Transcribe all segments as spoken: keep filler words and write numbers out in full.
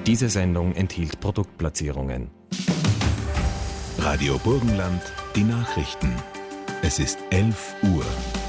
Diese Sendung enthielt Produktplatzierungen. Radio Burgenland, die Nachrichten. Es ist elf Uhr.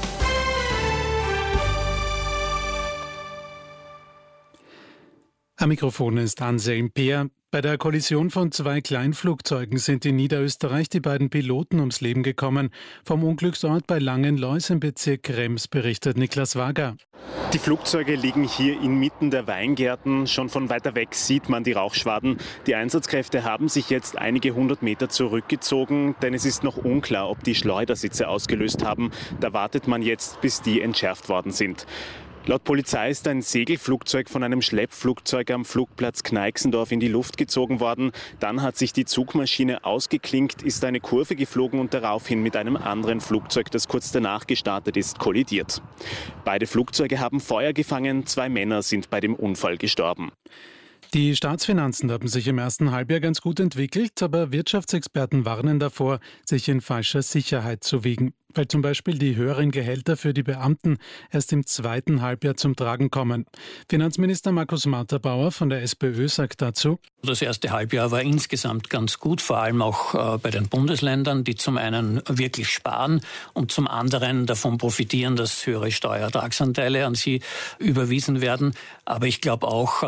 Am Mikrofon ist Anselm Peer. Bei der Kollision von zwei Kleinflugzeugen sind in Niederösterreich die beiden Piloten ums Leben gekommen. Vom Unglücksort bei Langenlois im Bezirk Krems berichtet Niklas Wager. Die Flugzeuge liegen hier inmitten der Weingärten. Schon von weiter weg sieht man die Rauchschwaden. Die Einsatzkräfte haben sich jetzt einige hundert Meter zurückgezogen, denn es ist noch unklar, ob die Schleudersitze ausgelöst haben. Da wartet man jetzt, bis die entschärft worden sind. Laut Polizei ist ein Segelflugzeug von einem Schleppflugzeug am Flugplatz Kneixendorf in die Luft gezogen worden. Dann hat sich die Zugmaschine ausgeklinkt, ist eine Kurve geflogen und daraufhin mit einem anderen Flugzeug, das kurz danach gestartet ist, kollidiert. Beide Flugzeuge haben Feuer gefangen, zwei Männer sind bei dem Unfall gestorben. Die Staatsfinanzen haben sich im ersten Halbjahr ganz gut entwickelt, aber Wirtschaftsexperten warnen davor, sich in falscher Sicherheit zu wiegen, weil zum Beispiel die höheren Gehälter für die Beamten erst im zweiten Halbjahr zum Tragen kommen. Finanzminister Markus Matterbauer von der SPÖ sagt dazu: Das erste Halbjahr war insgesamt ganz gut, vor allem auch äh, bei den Bundesländern, die zum einen wirklich sparen und zum anderen davon profitieren, dass höhere Steuerertragsanteile an sie überwiesen werden. Aber ich glaube auch,